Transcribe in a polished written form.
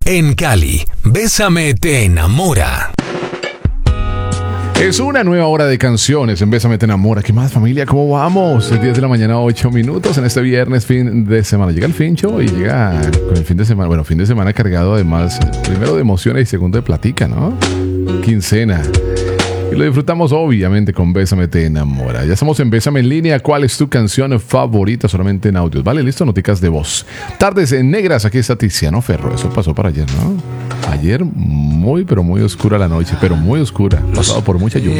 En Cali, Bésame te enamora. Es una nueva hora de canciones en Bésame te enamora. ¿Qué más, familia? ¿Cómo vamos? Es 10 de la mañana, 8 minutos en este viernes, fin de semana. Llega el Fincho y llega con el fin de semana. Bueno, fin de semana cargado además, primero de emociones y segundo de platica, ¿no? Quincena. Y lo disfrutamos obviamente con Bésame te enamora. Ya estamos en Bésame en línea. ¿Cuál es tu canción favorita? Solamente en audios. Vale, listo, noticas de voz. Tardes en negras, aquí está Tiziano Ferro. Eso pasó para ayer, ¿no? Ayer muy, pero muy oscura la noche, pero muy oscura. Pasado por mucha lluvia.